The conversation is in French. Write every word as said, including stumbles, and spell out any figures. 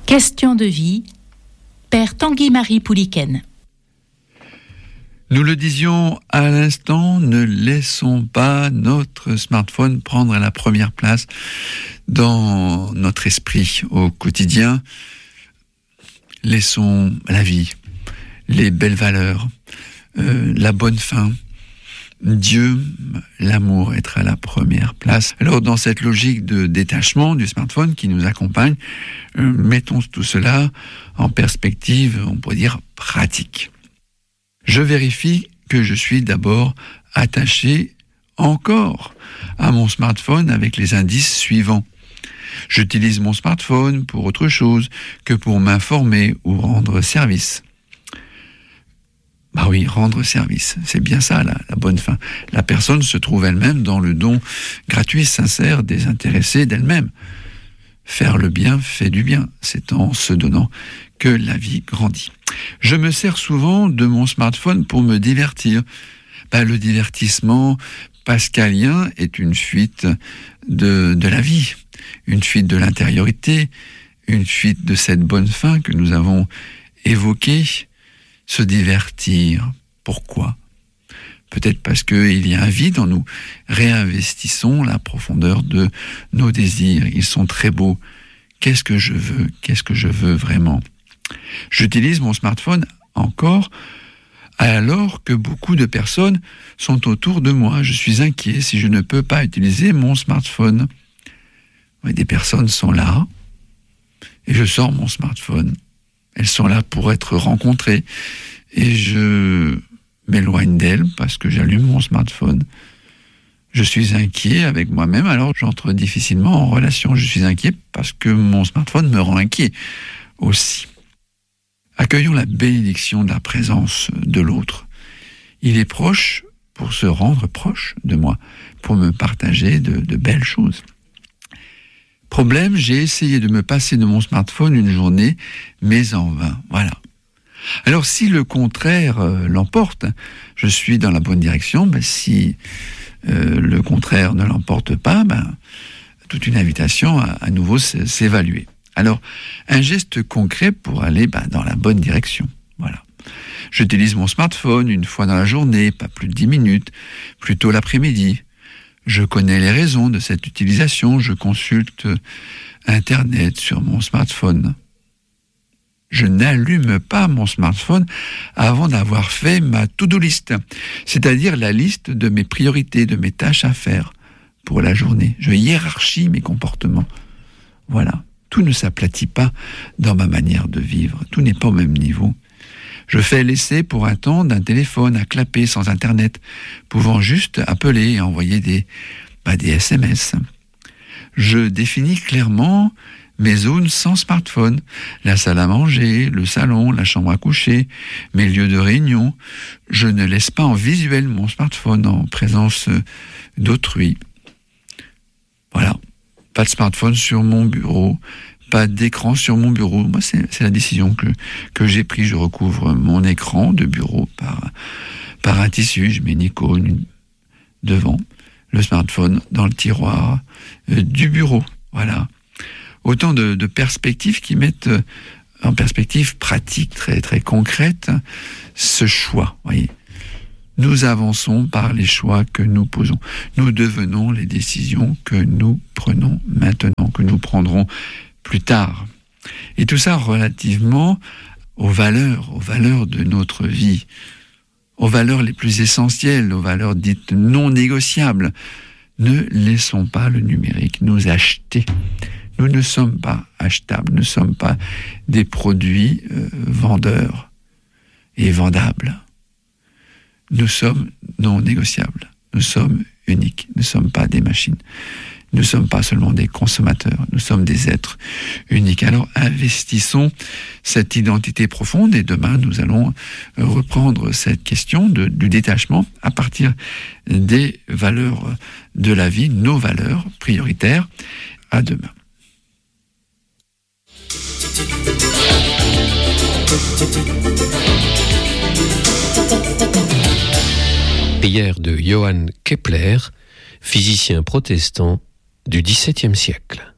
Question de vie, Père Tanguy-Marie Pouliken. Nous le disions à l'instant, ne laissons pas notre smartphone prendre la première place dans notre esprit au quotidien. Laissons la vie, les belles valeurs, euh, la bonne fin, Dieu, l'amour être à la première place. Alors dans cette logique de détachement du smartphone qui nous accompagne, euh, mettons tout cela en perspective, on pourrait dire pratique. Je vérifie que je suis d'abord attaché encore à mon smartphone avec les indices suivants. J'utilise mon smartphone pour autre chose que pour m'informer ou rendre service. Bah oui, rendre service, c'est bien ça la, la bonne fin. La personne se trouve elle-même dans le don gratuit, sincère, désintéressé d'elle-même. Faire le bien fait du bien, c'est en se donnant que la vie grandit. Je me sers souvent de mon smartphone pour me divertir. Bah, le divertissement pascalien est une fuite de, de la vie, une fuite de l'intériorité, une fuite de cette bonne fin que nous avons évoquée. Se divertir, pourquoi ? Peut-être parce qu'il y a un vide en nous. Réinvestissons la profondeur de nos désirs. Ils sont très beaux. Qu'est-ce que je veux ? Qu'est-ce que je veux vraiment ? J'utilise mon smartphone encore alors que beaucoup de personnes sont autour de moi. Je suis inquiet si je ne peux pas utiliser mon smartphone. Oui, des personnes sont là et je sors mon smartphone. Elles sont là pour être rencontrées et je m'éloigne d'elles parce que j'allume mon smartphone. Je suis inquiet avec moi-même, alors j'entre difficilement en relation. Je suis inquiet parce que mon smartphone me rend inquiet aussi. Accueillons la bénédiction de la présence de l'autre. Il est proche pour se rendre proche de moi, pour me partager de, de belles choses. Problème, j'ai essayé de me passer de mon smartphone une journée, mais en vain. Voilà. Alors si le contraire euh, l'emporte, je suis dans la bonne direction. Ben, si euh, le contraire ne l'emporte pas, ben, toute une invitation à, à nouveau s'évaluer. Alors, un geste concret pour aller ben, dans la bonne direction. Voilà. J'utilise mon smartphone une fois dans la journée, pas plus de dix minutes, plutôt l'après-midi. Je connais les raisons de cette utilisation, je consulte Internet sur mon smartphone. Je n'allume pas mon smartphone avant d'avoir fait ma to-do list, c'est-à-dire la liste de mes priorités, de mes tâches à faire pour la journée. Je hiérarchie mes comportements. Voilà. Tout ne s'aplatit pas dans ma manière de vivre. Tout n'est pas au même niveau. Je fais l'essai pour un temps d'un téléphone à clapper sans Internet, pouvant juste appeler et envoyer des, bah, des S M S. Je définis clairement mes zones sans smartphone, la salle à manger, le salon, la chambre à coucher, mes lieux de réunion. Je ne laisse pas en visuel mon smartphone en présence d'autrui. Voilà, pas de smartphone sur mon bureau, pas d'écran sur mon bureau. Moi, c'est, c'est la décision que, que j'ai prise. Je recouvre mon écran de bureau par, par un tissu. Je mets une icône devant, le smartphone dans le tiroir euh, du bureau. Voilà. Autant de, de perspectives qui mettent en perspective pratique, très, très concrète, ce choix. Voyez. Nous avançons par les choix que nous posons. Nous devenons les décisions que nous prenons maintenant, que nous prendrons plus tard. Et tout ça relativement aux valeurs, aux valeurs de notre vie, aux valeurs les plus essentielles, aux valeurs dites non négociables. Ne laissons pas le numérique nous acheter. Nous ne sommes pas achetables, nous ne sommes pas des produits euh, vendeurs et vendables. Nous sommes non négociables, nous sommes uniques, nous ne sommes pas des machines. Nous ne sommes pas seulement des consommateurs, nous sommes des êtres uniques. Alors investissons cette identité profonde et demain nous allons reprendre cette question de, du détachement à partir des valeurs de la vie, nos valeurs prioritaires. À demain. Prière de Johann Kepler, physicien protestant du dix-septième siècle.